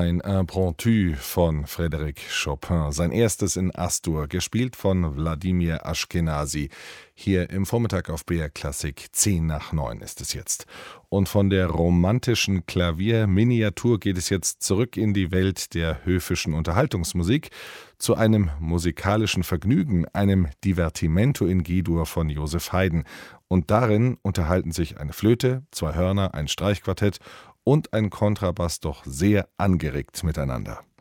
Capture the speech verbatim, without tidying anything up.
Ein Impromptu von Frédéric Chopin, sein erstes in As-Dur, gespielt von Wladimir Aschkenasy. Hier im Vormittag auf B R Klassik, zehn nach neun ist es jetzt. Und von der romantischen Klavierminiatur geht es jetzt zurück in die Welt der höfischen Unterhaltungsmusik, zu einem musikalischen Vergnügen, einem Divertimento in G-Dur von Joseph Haydn. Und darin unterhalten sich eine Flöte, zwei Hörner, ein Streichquartett und ein Kontrabass doch sehr angeregt miteinander.